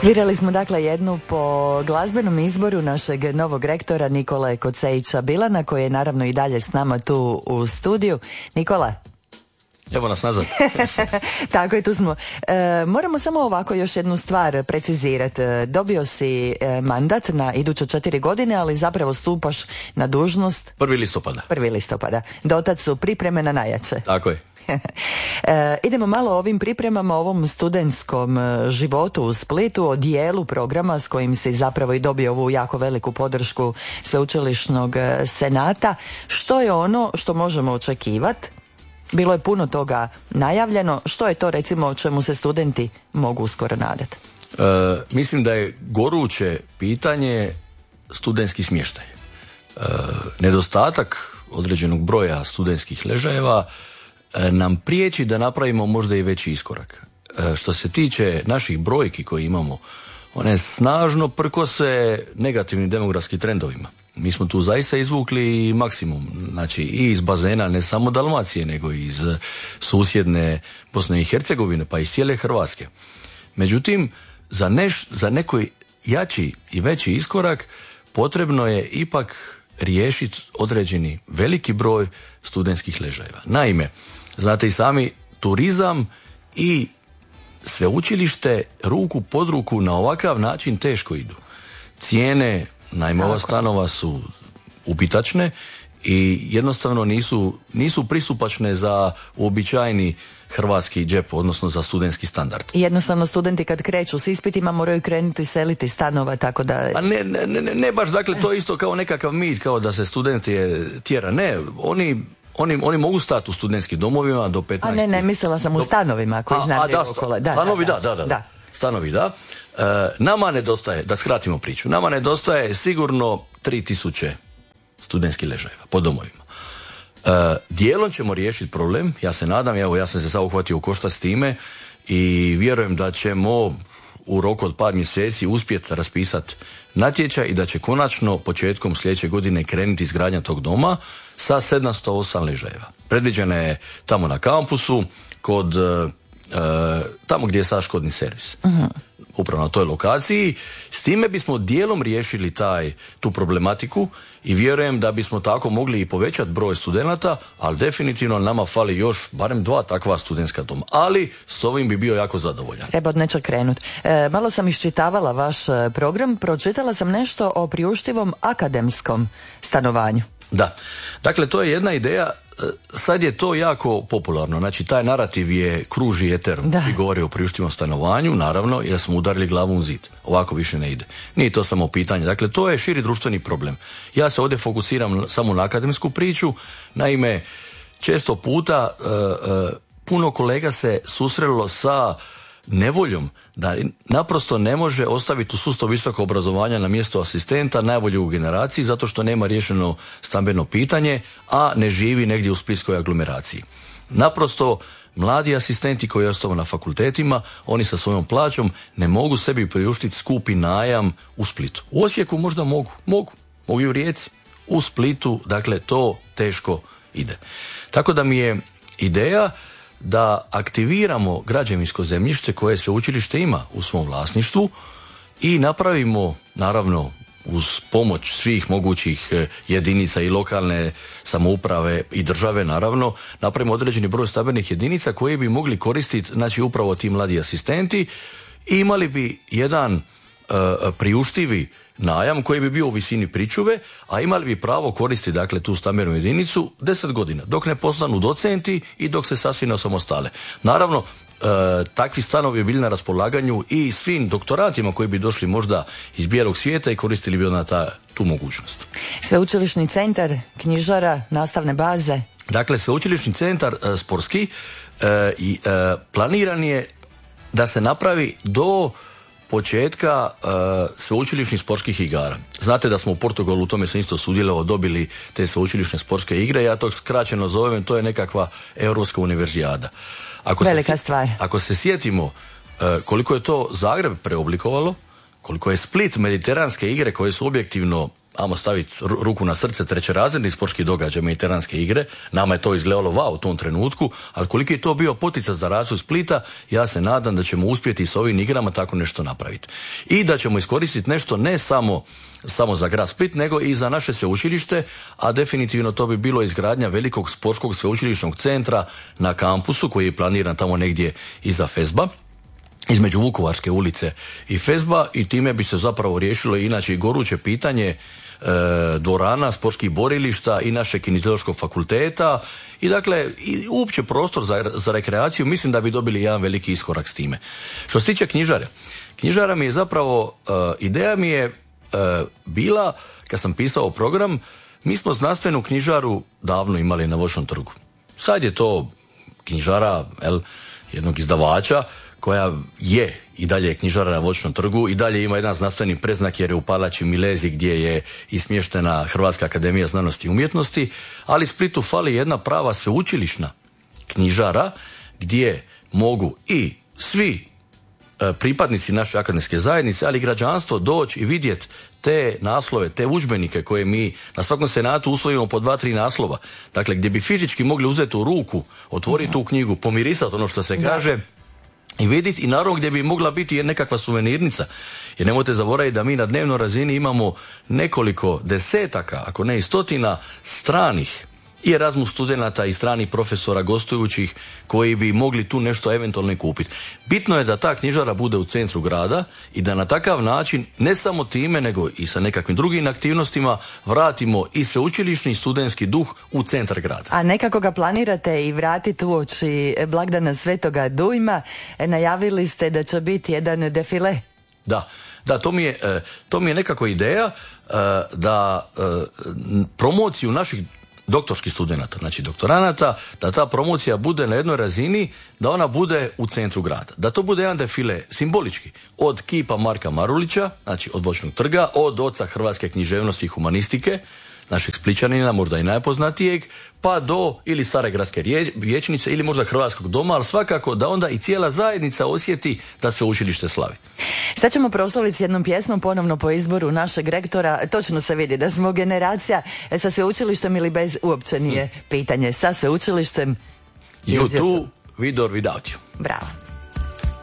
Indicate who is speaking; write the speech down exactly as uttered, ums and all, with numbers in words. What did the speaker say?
Speaker 1: Svirali smo dakle jednu po glazbenom izboru našeg novog rektora Nikole Kocejića Bilana, koji je naravno i dalje s nama tu u studiju. Nikola.
Speaker 2: Evo nas nazad.
Speaker 1: Tako je, tu smo. E, moramo samo ovako još jednu stvar precizirati. Dobio si e, mandat na iduće četiri godine, ali zapravo stupaš na dužnost
Speaker 2: Prvi listopada.
Speaker 1: Prvi listopada. Dotad su pripreme na najjače.
Speaker 2: Tako je.
Speaker 1: E, idemo malo o ovim pripremama, o ovom studentskom životu u Splitu, o dijelu programa s kojim si zapravo i dobio ovu jako veliku podršku Sveučilišnog senata. Što je ono što možemo očekivati? Bilo je puno toga najavljeno. Što je to, recimo, o čemu se studenti mogu uskoro nadati?
Speaker 2: E, mislim da je goruće pitanje studentski smještaj. E, nedostatak određenog broja studentskih ležajeva e, nam priječi da napravimo možda i veći iskorak. E, što se tiče naših brojki koje imamo, one snažno prkose negativnim demografskim trendovima. Mi smo tu zaista izvukli maksimum, znači i iz bazena ne samo Dalmacije, nego i iz susjedne Bosne i Hercegovine, pa i iz cijele Hrvatske. Međutim, za, neš, za neko jači i veći iskorak potrebno je ipak riješiti određeni veliki broj studentskih ležajeva. Naime, znate i sami, turizam i sveučilište ruku pod ruku na ovakav način teško idu. Cijene najmova stanova su ubitačne i jednostavno nisu, nisu pristupačne za uobičajeni hrvatski džep, odnosno za studentski standard.
Speaker 1: Jednostavno studenti kad kreću s ispitima moraju krenuti seliti stanova, tako da...
Speaker 2: A ne, ne, ne, ne baš, dakle, to je isto kao nekakav mit, kao da se studenti tjera. Ne, oni... Oni, oni mogu stati u studentskim domovima do petnaest.
Speaker 1: A ne, ne, mislila sam u stanovima koji iznajmljuju okolo.
Speaker 2: Da, stanovi, da, da, da. da. Stanovi, da. E, nama nedostaje, da skratimo priču, nama nedostaje sigurno tri tisuće studentskih ležajeva po domovima. E, dijelom ćemo riješiti problem, ja se nadam, evo ja sam se sad uhvatio u koštac s time i vjerujem da ćemo u roku od par mjeseci uspjeti raspisati natječaj i da će konačno početkom sljedeće godine krenuti izgradnja tog doma sa sedamsto osam ležajeva. Predviđena je tamo na kampusu, kod uh, tamo gdje je sad Škodni servis. Uh-huh. Upravo na toj lokaciji. S time bismo dijelom riješili taj, tu problematiku i vjerujem da bismo tako mogli i povećati broj studenata, ali definitivno nama fali još barem dva takva studentska doma. Ali s ovim bi bio jako zadovoljan.
Speaker 1: Treba od nečeg krenuti. E, malo sam iščitavala vaš program, pročitala sam nešto o priuštivom akademskom stanovanju.
Speaker 2: Da, dakle to je jedna ideja, sad je to jako popularno, znači taj narativ je kruži eterom i govori o priuštivom stanovanju, naravno, jer smo udarili glavom u zid, ovako više ne ide. Nije to samo pitanje, dakle to je širi društveni problem. Ja se ovdje fokusiram samo na akademsku priču, naime, često puta uh, uh, puno kolega se susrelo sa nevoljom da naprosto ne može ostaviti u sustavu visokog obrazovanja na mjesto asistenta najbolje u generaciji zato što nema riješeno stambeno pitanje, a ne živi negdje u splitskoj aglomeraciji. Naprosto mladi asistenti koji ostaju na fakultetima, oni sa svojom plaćom ne mogu sebi priuštiti skupi najam u Splitu. U Osijeku možda mogu, mogu, mogu i u Rijeci. U Splitu, dakle, to teško ide. Tako da mi je ideja da aktiviramo građevinsko zemljište koje sveučilište ima u svom vlasništvu i napravimo, naravno, uz pomoć svih mogućih jedinica i lokalne samouprave i države, naravno, napravimo određeni broj stambenih jedinica koje bi mogli koristiti, znači, upravo ti mladi asistenti i imali bi jedan uh, priuštivi najam koji bi bio u visini pričuve, a imali bi pravo koristiti, dakle, tu stambenu jedinicu deset godina, dok ne postanu docenti i dok se sasvim osamostale. Naravno, e, takvi stanovi bi bili na raspolaganju i svim doktoratima koji bi došli možda iz bijelog svijeta i koristili bi onda ta, tu mogućnost.
Speaker 1: Sveučilišni centar, knjižara, nastavne baze? Dakle,
Speaker 2: sveučilišni centar e, sportski e, i e, planiran je da se napravi do početka uh, sveučilišnih sportskih igara. Znate da smo u Portugalu, u tome sam isto sudjelovao, dobili te sveučilišne sportske igre, ja to skraćeno zovem, to je nekakva europska univerzijada. Ako
Speaker 1: Velika
Speaker 2: se,
Speaker 1: stvar.
Speaker 2: Ako se sjetimo uh, koliko je to Zagreb preoblikovalo, koliko je Split mediteranske igre koje su objektivno ajmo staviti ruku na srce, trećerazredni sportski događaj, mediteranske igre. Nama je to izgledalo wow u tom trenutku, ali koliki je to bio poticaj za razvoj Splita, ja se nadam da ćemo uspjeti s ovim igrama tako nešto napraviti. I da ćemo iskoristiti nešto ne samo, samo za grad Split, nego i za naše sveučilište, a definitivno to bi bilo izgradnja velikog sportskog sveučilišnog centra na kampusu koji je planiran tamo negdje iza Fesba, između Vukovarske ulice i Fesba, i time bi se zapravo riješilo inače i goruće pitanje e, dvorana, sportskih borilišta i našeg kinesiološkog fakulteta i dakle i uopće prostor za, za rekreaciju. Mislim da bi dobili jedan veliki iskorak s time. Što se tiče knjižare, knjižara mi je zapravo, e, ideja mi je e, bila, kad sam pisao program, mi smo znanstvenu knjižaru davno imali na Voćnom trgu. Sad je to knjižara el, jednog izdavača koja je i dalje knjižara na Voćnom trgu, i dalje ima jedan znanstveni preznak jer je u Palači Milezi gdje je i smještena Hrvatska akademija znanosti i umjetnosti, ali Splitu fali jedna prava sveučilišna knjižara gdje mogu i svi e, pripadnici naše akademske zajednice, ali i građanstvo doći i vidjeti te naslove, te udžbenike koje mi na svakom senatu usvojimo po dva, tri naslova. Dakle, gdje bi fizički mogli uzeti u ruku, otvoriti tu knjigu, pomirisati ono što se kaže, i vidjeti, i naravno gdje bi mogla biti nekakva suvenirnica. Jer nemojte zaboraviti da mi na dnevnoj razini imamo nekoliko desetaka, ako ne i stotina stranih i Erasmus studenata i stranih profesora gostujućih koji bi mogli tu nešto eventualno i kupiti. Bitno je da ta knjižara bude u centru grada i da na takav način, ne samo time, nego i sa nekakvim drugim aktivnostima, vratimo i sveučilišni i studentski duh u centar grada.
Speaker 1: A nekako ga planirate i vratiti uoči blagdana Svetoga Dujma. Najavili ste da će biti jedan defile.
Speaker 2: Da, da, to mi je, to mi je nekako ideja da promociju naših doktorskih studenata, znači doktoranata, da ta promocija bude na jednoj razini, da ona bude u centru grada. Da to bude jedan defile simbolički. Od kipa Marka Marulića, znači od Voćnog trga, od oca hrvatske književnosti i humanistike, našeg Splićanina, možda i najpoznatijeg, pa do ili Stare gradske vijećnice ili možda Hrvatskog doma, ali svakako da onda i cijela zajednica osjeti da se učilište slavi.
Speaker 1: Sad ćemo proslaviti s jednom pjesmom ponovno po izboru našeg rektora. Točno se vidi da smo generacija sa sveučilištem ili bez, uopće nije pitanje. Sa sveučilištem.
Speaker 2: You too, with or without you.
Speaker 1: Bravo.